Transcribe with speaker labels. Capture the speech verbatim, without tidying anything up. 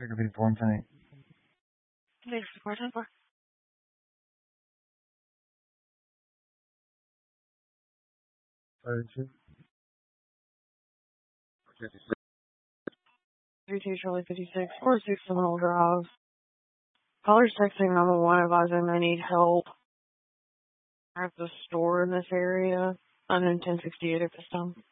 Speaker 1: Figure be form tonight.
Speaker 2: Thanks for the
Speaker 1: Thirty-two.
Speaker 2: three two Charlie fifty-six, four six Seminole Drive. Caller's texting nine one one advising they need help at the store in this area. I'm in ten sixty-eight at this time.